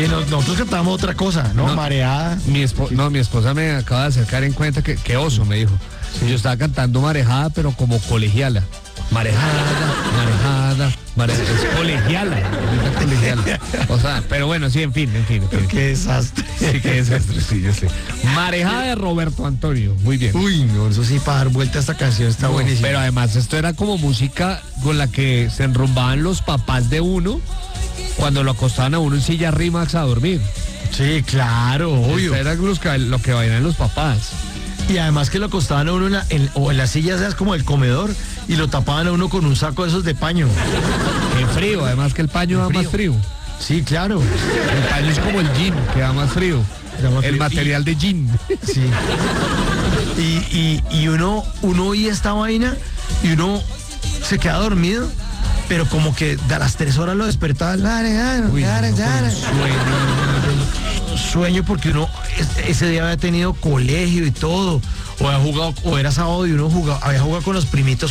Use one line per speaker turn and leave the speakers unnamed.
Sí, nosotros cantábamos otra cosa, ¿no?
No,
Mareada.
Mi esposa me acaba de hacer caer en cuenta que oso, me dijo. Yo estaba cantando marejada, pero como colegiala. Marejada. Es colegiala. O sea, pero bueno, sí, en fin.
Qué desastre.
Sí, qué desastre, sí, yo sé. Marejada de Roberto Antonio, muy bien.
Uy, no, eso sí, para dar vuelta a esta canción está
No,
buenísimo.
pero además esto era como música con la que se enrumbaban los papás de uno cuando lo acostaban a uno en silla Rimax a dormir.
Sí, claro, obvio.
Esto era lo que bailan los papás.
Y además que lo acostaban a uno en las sillas esas como el comedor y lo tapaban a uno con un saco de esos de paño.
En frío, además que el paño da más frío.
Sí, claro.
El paño es como el jean, que da más frío. El material de jean.
Sí. Y uno oía esta vaina y uno se queda dormido, pero como que de a las 3 horas lo despertaba.
Uy,
Sueño porque uno ese día había tenido colegio y todo, o había jugado, o era sábado y uno había jugado con los primitos